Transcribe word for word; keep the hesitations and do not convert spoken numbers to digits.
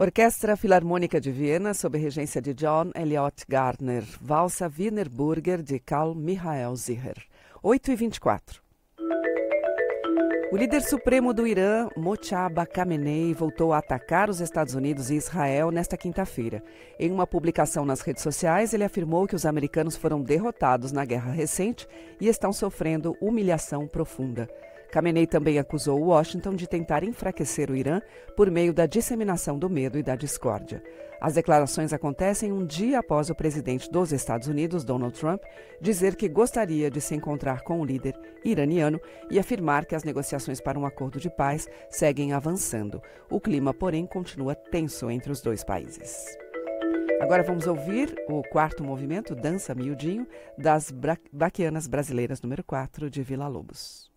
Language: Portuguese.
Orquestra Filarmônica de Viena, sob regência de John Elliott Gardner. Valsa Wiener Burger, de Carl Michael Ziher. oito e vinte e quatro. O líder supremo do Irã, Mojtaba Khamenei, voltou a atacar os Estados Unidos e Israel nesta quinta-feira. Em uma publicação nas redes sociais, ele afirmou que os americanos foram derrotados na guerra recente e estão sofrendo humilhação profunda. Khamenei também acusou Washington de tentar enfraquecer o Irã por meio da disseminação do medo e da discórdia. As declarações acontecem um dia após o presidente dos Estados Unidos, Donald Trump, dizer que gostaria de se encontrar com o líder iraniano e afirmar que as negociações para um acordo de paz seguem avançando. O clima, porém, continua tenso entre os dois países. Agora vamos ouvir o quarto movimento, Dança Miudinho, das Bra- Baquianas Brasileiras número quatro, de Villa-Lobos.